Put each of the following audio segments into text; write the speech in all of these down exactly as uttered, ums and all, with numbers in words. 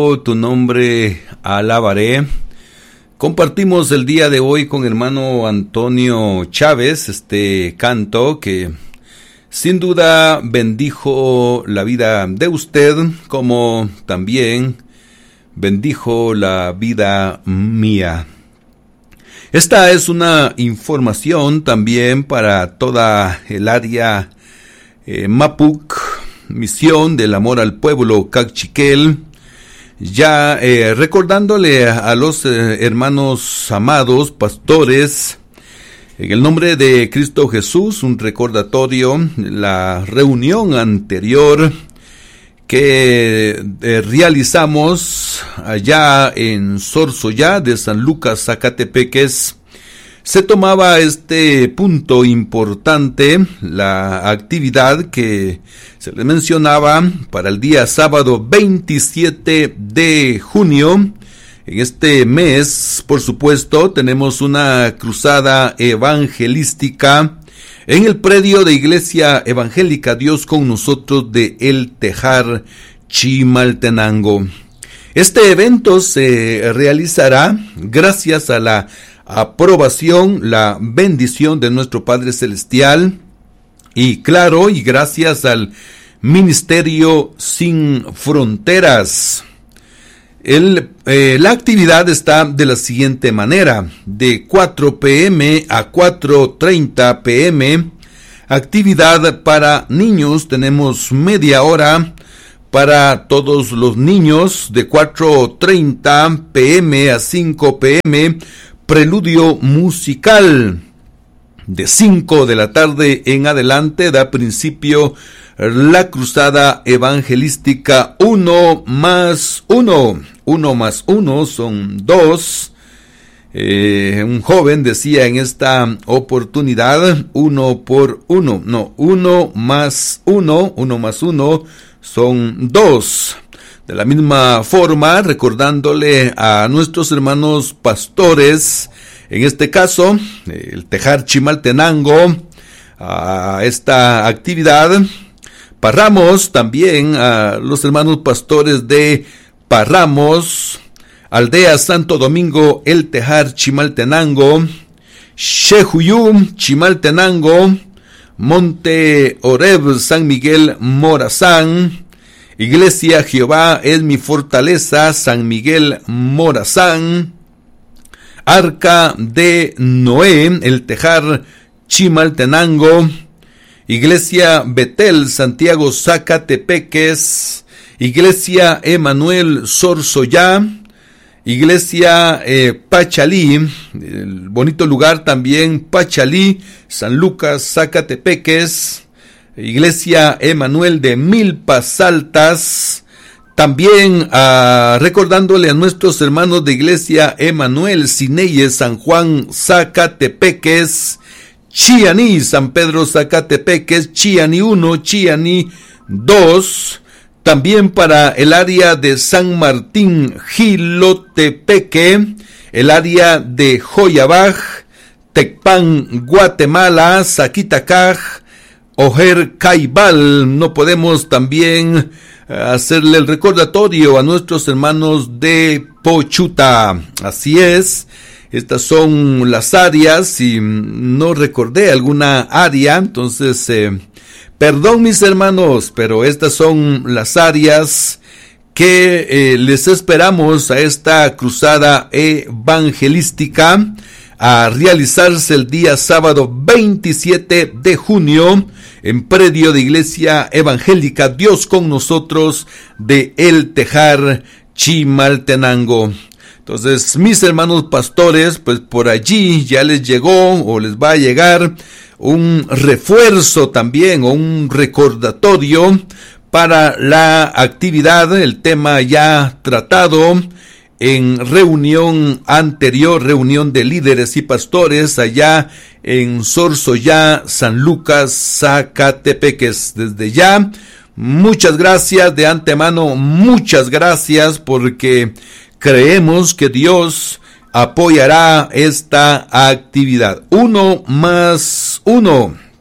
Tu nombre alabaré. Compartimos el día de hoy con hermano Antonio Chávez este canto que sin duda bendijo la vida de usted, como también bendijo la vida mía. Esta es una información también para toda el área eh, Mapuc, Misión del Amor al Pueblo Cachiquel. Ya eh, recordándole a, a los eh, hermanos amados, pastores, en el nombre de Cristo Jesús, un recordatorio, la reunión anterior que eh, realizamos allá en Sorsoyá de San Lucas, Zacatepeques, se tomaba este punto importante, la actividad que se le mencionaba para el día sábado veintisiete de junio. En este mes, por supuesto, tenemos una cruzada evangelística en el predio de Iglesia Evangélica Dios con Nosotros de El Tejar, Chimaltenango. Este evento se realizará gracias a la aprobación, la bendición de nuestro Padre Celestial y claro, y gracias al Ministerio Sin Fronteras. El, eh, la actividad está de la siguiente manera: de cuatro pe eme a cuatro treinta pe eme, actividad para niños, tenemos media hora para todos los niños, de cuatro treinta pe eme a cinco pe eme, preludio musical. De cinco de la tarde en adelante da principio la cruzada evangelística uno más uno. Uno más uno son dos. Eh, un joven decía en esta oportunidad, uno por uno. No, uno más uno, uno más uno son dos. De la misma forma, recordándole a nuestros hermanos pastores, en este caso, el Tejar Chimaltenango, a esta actividad, Parramos también a los hermanos pastores de Parramos, Aldea Santo Domingo, el Tejar Chimaltenango, Xejuyú, Chimaltenango, Monte Oreb, San Miguel Morazán, Iglesia Jehová es mi fortaleza, San Miguel Morazán, Arca de Noé, el Tejar Chimaltenango, Iglesia Betel, Santiago Zacatepeques, Iglesia Emanuel Sorsoyá, Iglesia eh, Pachalí, el bonito lugar también, Pachalí, San Lucas Zacatepeques, Iglesia Emanuel de Milpas Altas, también uh, recordándole a nuestros hermanos de Iglesia Emanuel Sineyes, San Juan Zacatepeques, Chianí, San Pedro Zacatepeques, Chianí uno, Chianí dos, también para el área de San Martín Jilotepeque, el área de Joyabaj, Tecpan, Guatemala, Zaquitacaj, Ojer Caibal. No podemos también hacerle el recordatorio a nuestros hermanos de Pochuta. Así es, estas son las áreas. Si no recordé alguna área, entonces eh, perdón mis hermanos, pero estas son las áreas que eh, les esperamos a esta cruzada evangelística a realizarse el día sábado veintisiete de junio en predio de Iglesia Evangélica Dios con Nosotros de El Tejar, Chimaltenango. Entonces, mis hermanos pastores, pues por allí ya les llegó o les va a llegar un refuerzo también o un recordatorio para la actividad, el tema ya tratado en reunión anterior, reunión de líderes y pastores allá en Sorsoyá, San Lucas, Zacatepeques. Desde ya, muchas gracias de antemano, muchas gracias porque creemos que Dios apoyará esta actividad. Uno más uno.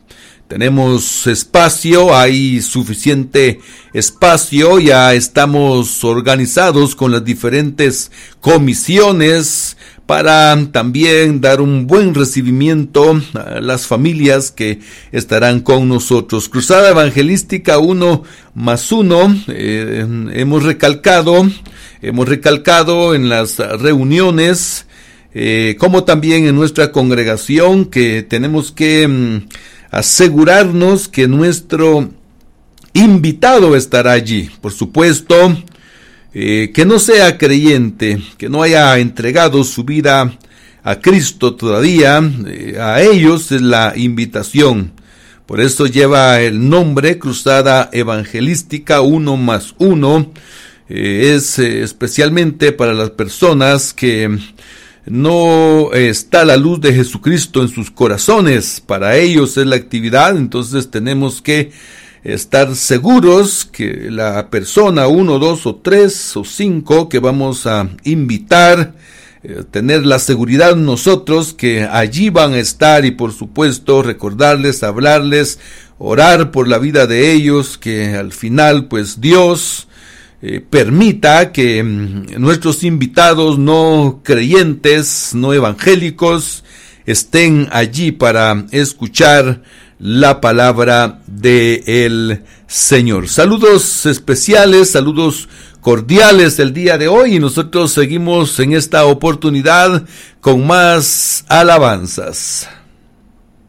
tenemos espacio, hay suficiente espacio, ya estamos organizados con las diferentes comisiones para también dar un buen recibimiento a las familias que estarán con nosotros. Cruzada Evangelística uno más uno, eh, hemos recalcado, hemos recalcado en las reuniones, eh, como también en nuestra congregación, que tenemos que mm, asegurarnos que nuestro invitado estará allí. Por supuesto, Eh, que no sea creyente, que no haya entregado su vida a Cristo todavía, eh, a ellos es la invitación. Por eso lleva el nombre Cruzada Evangelística uno más uno. Eh, es eh, especialmente para las personas que no eh, está la luz de Jesucristo en sus corazones. Para ellos es la actividad, entonces tenemos que estar seguros que la persona uno, dos o tres o cinco que vamos a invitar, eh, tener la seguridad nosotros que allí van a estar, y por supuesto recordarles, hablarles, orar por la vida de ellos, que al final pues Dios eh, permita que mm, nuestros invitados no creyentes, no evangélicos, estén allí para escuchar la palabra de el Señor. Saludos especiales, saludos cordiales el día de hoy, y nosotros seguimos en esta oportunidad con más alabanzas.